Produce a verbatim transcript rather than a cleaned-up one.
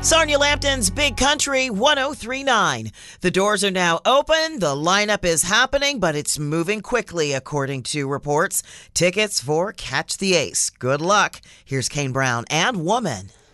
Sonia Lampton's Big Country one oh three point nine. The doors are now open. The lineup is happening, but it's moving quickly, according to reports. Tickets for Catch the Ace. Good luck. Here's Kane Brown and Woman.